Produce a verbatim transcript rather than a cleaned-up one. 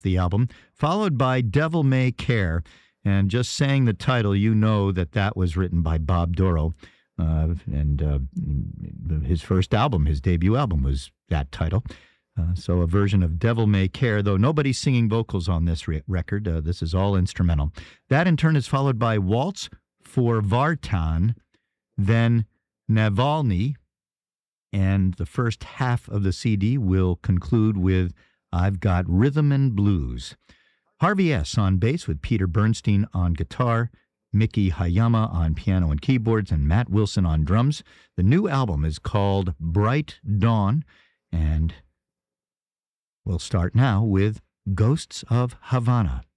the album, followed by Devil May Care. And just saying the title, you know that that was written by Bob Dorough. Uh, and uh, his first album, his debut album, was that title. Uh, so a version of Devil May Care, though nobody's singing vocals on this re- record. Uh, this is all instrumental. That, in turn, is followed by Waltz for Vartan, then Navalny, and the first half of the C D will conclude with I've Got Rhythm and Blues. Harvey S. on bass with Peter Bernstein on guitar, Miki Hayama on piano and keyboards, and Matt Wilson on drums. The new album is called Bright Dawn, and we'll start now with Ghosts of Havana.